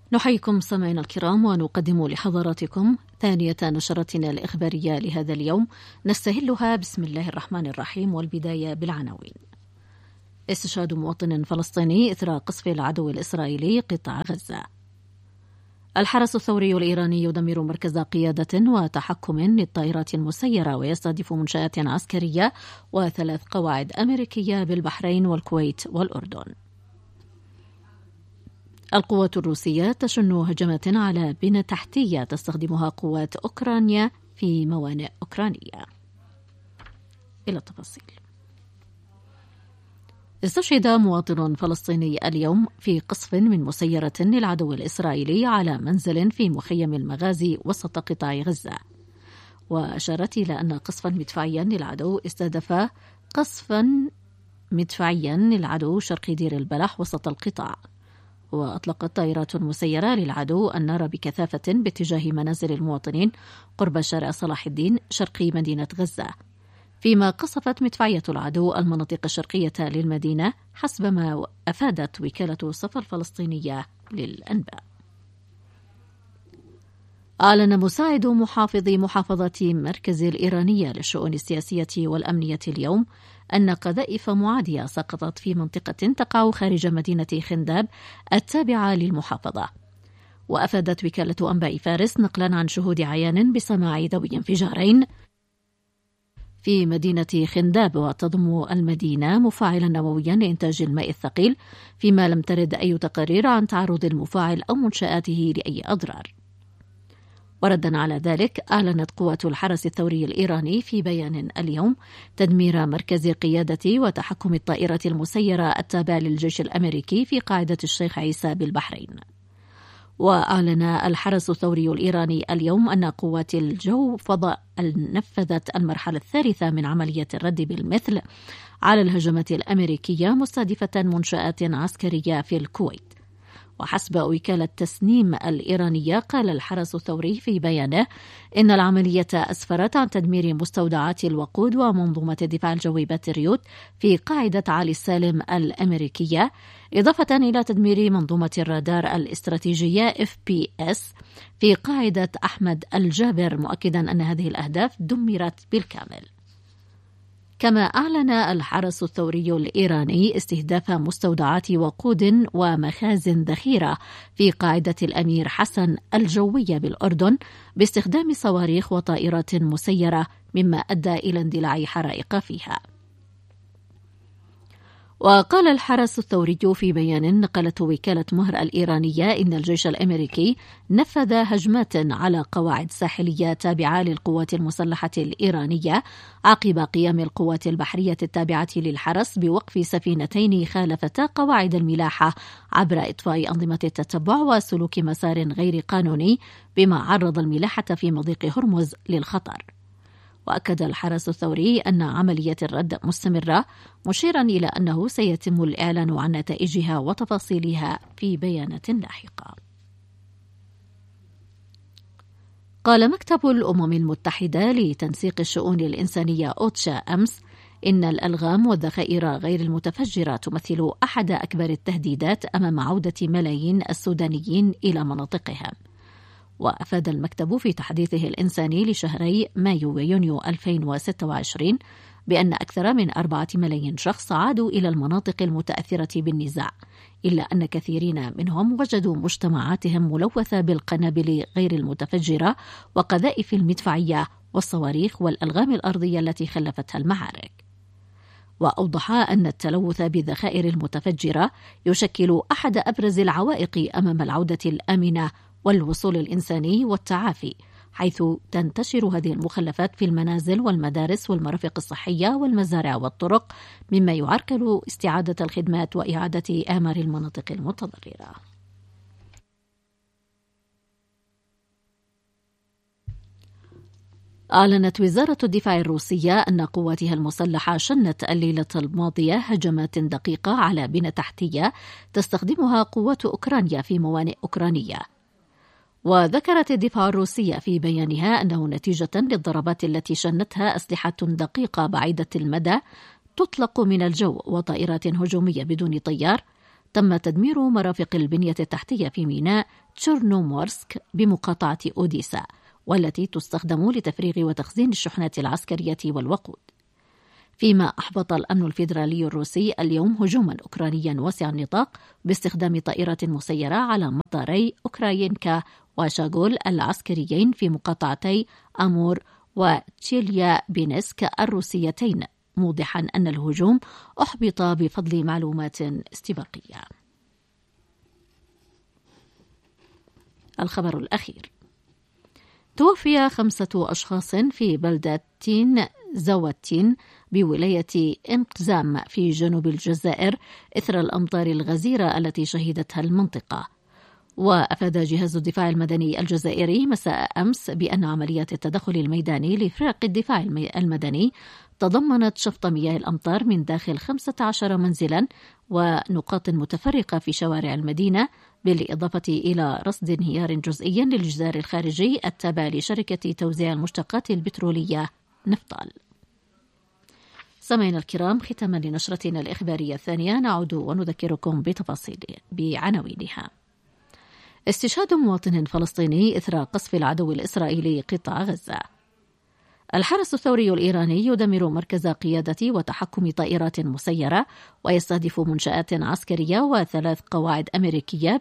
نحييكم سمعنا الكرام ونقدم لحضراتكم ثانية نشرتنا الإخبارية لهذا اليوم، نستهلها بسم الله الرحمن الرحيم، والبداية بالعناوين. استشهاد مواطن فلسطيني إثر قصف العدو الإسرائيلي قطاع غزة. الحرس الثوري الإيراني يدمر مركز قيادة وتحكم للطائرات المسيرة ويستهدف منشآت عسكرية و3 قواعد أمريكية بالبحرين والكويت والأردن. القوات الروسية تشن هجمات على بنى تحتية تستخدمها قوات أوكرانيا في موانئ أوكرانية. إلى التفاصيل. استشهد مواطن فلسطيني اليوم في قصف من مسيرة للعدو الإسرائيلي على منزل في مخيم المغازي وسط قطاع غزة، وأشارت إلى أن قصفا مدفعيا للعدو استهدف قصفا مدفعيا للعدو شرق دير البلح وسط القطاع. وأطلقت طائرات مسيرة للعدو النار بكثافة باتجاه منازل المواطنين قرب شارع صلاح الدين شرق مدينة غزة، فيما قصفت مدفعية العدو المناطق الشرقية للمدينة حسب ما أفادت وكالة صفا الفلسطينية للأنباء. أعلن مساعد محافظ محافظة مركز الإيرانية للشؤون السياسية والأمنية اليوم أن قذائف معادية سقطت في منطقة تقع خارج مدينة خنداب التابعة للمحافظة. وأفادت وكالة أنباء فارس نقلا عن شهود عيان بسماع ذوي انفجارين في مدينة خنداب، وتضم المدينة مفاعلا نوويا لإنتاج الماء الثقيل، فيما لم ترد أي تقارير عن تعرض المفاعل أو منشآته لأي أضرار. وردا على ذلك، أعلنت قوات الحرس الثوري الإيراني في بيان اليوم تدمير مركز قيادة وتحكم الطائرة المسيرة التابع للجيش الأمريكي في قاعدة الشيخ عيسى بالبحرين. وأعلن الحرس الثوري الإيراني اليوم أن قوات الجو فضاء نفذت المرحلة الثالثة من عملية الرد بالمثل على الهجمات الأمريكية مستهدفة منشآت عسكرية في الكويت. وحسب وكالة تسنيم الإيرانية، قال الحرس الثوري في بيانه إن العملية أسفرت عن تدمير مستودعات الوقود ومنظومة الدفاع الجوي باتريوت في قاعدة علي السالم الأمريكية، إضافة إلى تدمير منظومة الرادار الاستراتيجية FPS في قاعدة أحمد الجابر، مؤكدا أن هذه الأهداف دمرت بالكامل. كما أعلن الحرس الثوري الإيراني استهداف مستودعات وقود ومخازن ذخيرة في قاعدة الأمير حسن الجوية بالأردن باستخدام صواريخ وطائرات مسيرة، مما أدى إلى اندلاع حرائق فيها. وقال الحرس الثوري في بيان نقلته وكالة مهر الإيرانية إن الجيش الأمريكي نفذ هجمات على قواعد ساحلية تابعة للقوات المسلحة الإيرانية عقب قيام القوات البحرية التابعة للحرس بوقف سفينتين خالفتا قواعد الملاحة عبر إطفاء أنظمة التتبع وسلوك مسار غير قانوني، بما عرض الملاحة في مضيق هرمز للخطر. وأكد الحرس الثوري أن عملية الرد مستمرة، مشيرا إلى أنه سيتم الإعلان عن نتائجها وتفاصيلها في بيانات لاحقة. قال مكتب الأمم المتحدة لتنسيق الشؤون الإنسانية أوتشا أمس إن الألغام والذخائر غير المتفجرة تمثل أحد أكبر التهديدات أمام عودة ملايين السودانيين إلى مناطقهم. وأفاد المكتب في تحديثه الإنساني لشهري مايو ويونيو 2026 بأن أكثر من 4 ملايين شخص عادوا إلى المناطق المتأثرة بالنزاع، إلا أن كثيرين منهم وجدوا مجتمعاتهم ملوثة بالقنابل غير المتفجرة وقذائف المدفعية والصواريخ والألغام الأرضية التي خلفتها المعارك. وأوضح أن التلوث بالذخائر المتفجرة يشكل أحد أبرز العوائق أمام العودة الآمنة والوصول الإنساني والتعافي، حيث تنتشر هذه المخلفات في المنازل والمدارس والمرافق الصحية والمزارع والطرق، مما يعرقل استعادة الخدمات وإعادة إعمار المناطق المتضررة. أعلنت وزارة الدفاع الروسية أن قواتها المسلحة شنت الليلة الماضية هجمات دقيقة على بنى تحتية تستخدمها قوات أوكرانيا في موانئ أوكرانية. وذكرت الدفاع الروسية في بيانها أنه نتيجة للضربات التي شنتها أسلحة دقيقة بعيدة المدى تطلق من الجو وطائرات هجومية بدون طيار، تم تدمير مرافق البنية التحتية في ميناء تشورنومورسك بمقاطعة أوديسا، والتي تستخدم لتفريغ وتخزين الشحنات العسكرية والوقود. فيما أحبط الأمن الفيدرالي الروسي اليوم هجوما أوكرانيا واسع النطاق باستخدام طائرات مسيرة على مطاري أوكراينكا وشاغول العسكريين في مقاطعتي أمور وتشيليابينسك الروسيتين، موضحا أن الهجوم أحبط بفضل معلومات استباقية. الخبر الأخير: توفي 5 أشخاص في بلدة زواتين بولاية انقزام في جنوب الجزائر إثر الأمطار الغزيرة التي شهدتها المنطقة. وأفاد جهاز الدفاع المدني الجزائري مساء أمس بأن عمليات التدخل الميداني لفرق الدفاع المدني تضمنت شفط مياه الأمطار من داخل 15 منزلا ونقاط متفرقة في شوارع المدينة، بالإضافة إلى رصد انهيار جزئي للجدار الخارجي التابع لشركة توزيع المشتقات البترولية نفطال. سمعنا الكرام، ختاما لنشرتنا الإخبارية الثانية نعود ونذكركم بعناوينها. استشهاد مواطن فلسطيني إثر قصف العدو الإسرائيلي قطاع غزة. الحرس الثوري الإيراني يدمر مركز قيادة وتحكم طائرات مسيرة ويستهدف منشآت عسكرية و3 قواعد أمريكية